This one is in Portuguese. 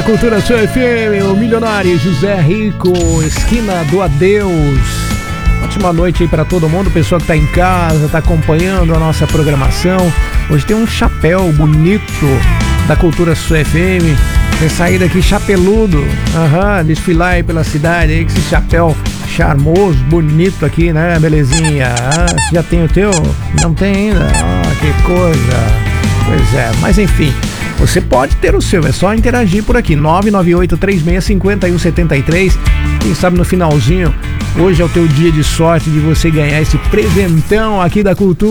Cultura Sua FM, o milionário José Rico, esquina do adeus. Ótima noite aí pra todo mundo, pessoal que tá em casa, tá acompanhando a nossa programação. Hoje tem um chapéu bonito da Cultura Sua FM. Tem saído aqui chapeludo, desfilar aí pela cidade aí com esse chapéu charmoso, bonito aqui, né, belezinha? Você já tem o teu? Não tem ainda? Que coisa. Pois é, mas enfim, você pode ter o seu, é só interagir por aqui, 998-365173. Quem sabe no finalzinho, hoje é o teu dia de sorte de você ganhar esse presentão aqui da Cultura.